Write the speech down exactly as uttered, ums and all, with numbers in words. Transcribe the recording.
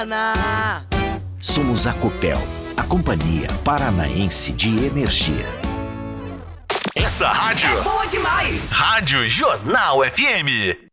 Paraná. Somos a Copel, a Companhia Paranaense de Energia. Essa rádio é boa demais. Rádio Jornal F M.